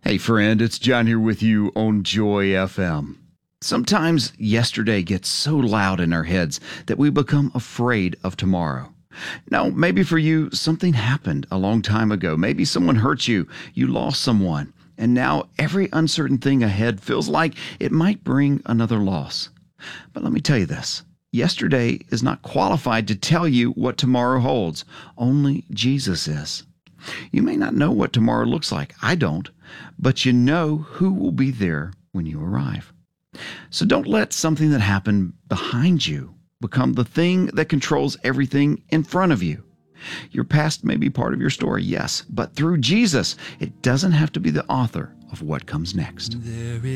Hey friend, it's John here with you on Joy FM. Sometimes yesterday gets so loud in our heads that we become afraid of tomorrow. Now, maybe for you, something happened a long time ago. Maybe someone hurt you, you lost someone, and now every uncertain thing ahead feels like it might bring another loss. But let me tell you this. Yesterday is not qualified to tell you what tomorrow holds. Only Jesus is. You may not know what tomorrow looks like. I don't. But you know who will be there when you arrive. So don't let something that happened behind you become the thing that controls everything in front of you. Your past may be part of your story, yes, but through Jesus, it doesn't have to be the author of what comes next.